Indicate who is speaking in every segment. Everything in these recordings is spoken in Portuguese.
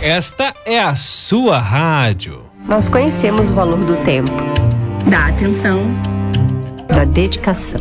Speaker 1: Esta é a sua rádio.
Speaker 2: Nós conhecemos o valor do tempo,
Speaker 3: da atenção,
Speaker 2: da dedicação.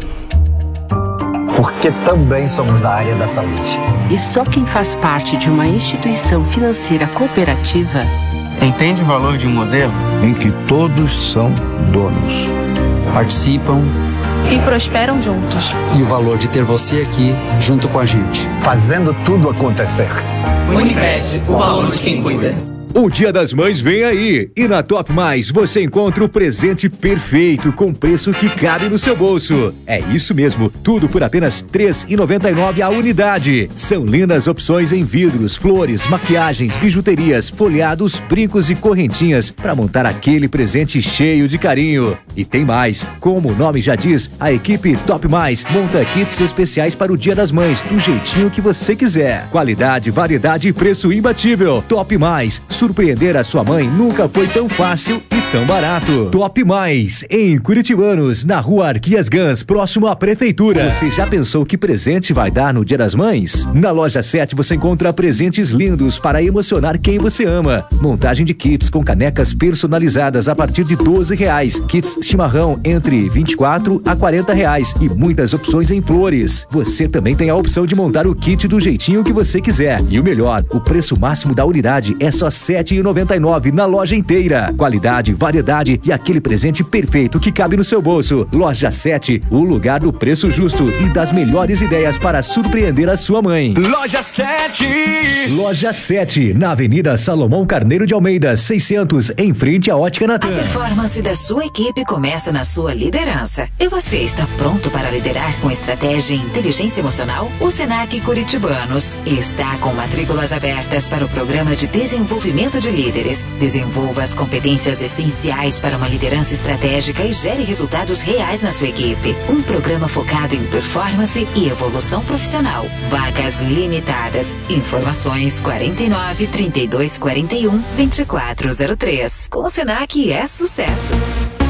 Speaker 4: Porque também somos da área da saúde.
Speaker 2: E só quem faz parte de uma instituição financeira cooperativa
Speaker 5: entende o valor de um modelo
Speaker 6: em que todos são donos,
Speaker 7: participam
Speaker 8: e prosperam juntos.
Speaker 7: E o valor de ter você aqui junto com a gente,
Speaker 4: fazendo tudo acontecer.
Speaker 9: Unicred, o valor de quem cuida.
Speaker 10: O Dia das Mães vem aí e na Top Mais você encontra o presente perfeito com preço que cabe no seu bolso. É isso mesmo, tudo por apenas R$ 3,99 a unidade. São lindas opções em vidros, flores, maquiagens, bijuterias, folhados, brincos e correntinhas para montar aquele presente cheio de carinho. E tem mais, como o nome já diz, a equipe Top Mais monta kits especiais para o Dia das Mães, do jeitinho que você quiser. Qualidade, variedade e preço imbatível. Top Mais. Surpreender a sua mãe nunca foi tão fácil e tão barato. Top Mais, em Curitibanos, na rua Arquias Gans, próximo à prefeitura. Você já pensou que presente vai dar no Dia das Mães? Na loja 7 você encontra presentes lindos para emocionar quem você ama. Montagem de kits com canecas personalizadas a partir de R$12. Kits chimarrão entre R$24 a R$40 e muitas opções em flores. Você também tem a opção de montar o kit do jeitinho que você quiser. E o melhor, o preço máximo da unidade é só R$ 7,99 na loja inteira. Qualidade, variedade e aquele presente perfeito que cabe no seu bolso. Loja 7, o lugar do preço justo e das melhores ideias para surpreender a sua mãe.
Speaker 9: Loja 7.
Speaker 10: Loja 7, na Avenida Salomão Carneiro de Almeida, 600, em frente à Ótica Natan.
Speaker 11: A performance da sua equipe começa na sua liderança. E você está pronto para liderar com estratégia e inteligência emocional? O Senac Curitibanos está com matrículas abertas para o programa de desenvolvimento de líderes. Desenvolva as competências essenciais para uma liderança estratégica e gere resultados reais na sua equipe. Um programa focado em performance e evolução profissional. Vagas limitadas. Informações 49 32 41 2403. Com o Senac é sucesso.